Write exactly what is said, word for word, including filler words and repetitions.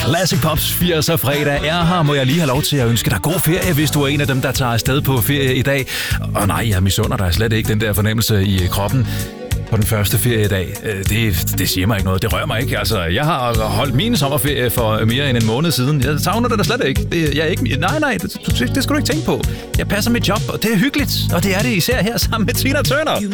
Classic Pops firser fredag er her. Må jeg lige have lov til at ønske dig god ferie, hvis du er en af dem, der tager afsted på ferie i dag. Og nej, jeg misunder dig slet ikke den der fornemmelse i kroppen på den første feriedag. Det, det siger mig ikke noget. Det rører mig ikke. Altså, jeg har holdt min sommerferie for mere end en måned siden. Jeg savner det da slet ikke. Det, jeg er ikke nej, nej, det, det skal du ikke tænke på. Jeg passer mit job, og det er hyggeligt. Og det er det især her sammen med Tina Turner.